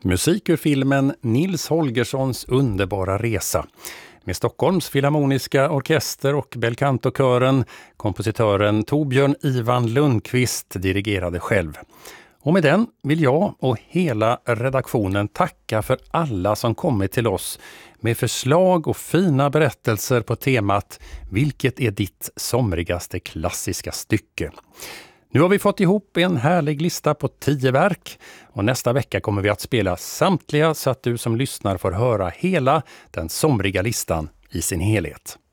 Musik ur filmen Nils Holgerssons underbara resa. Med Stockholms Filharmoniska orkester och belcantokören, kompositören Torbjörn Ivan Lundqvist dirigerade själv. Och med den vill jag och hela redaktionen tacka för alla som kommit till oss med förslag och fina berättelser på temat "Vilket är ditt somrigaste klassiska stycke?" Nu har vi fått ihop en härlig lista på 10 verk och nästa vecka kommer vi att spela samtliga så att du som lyssnar får höra hela den somriga listan i sin helhet.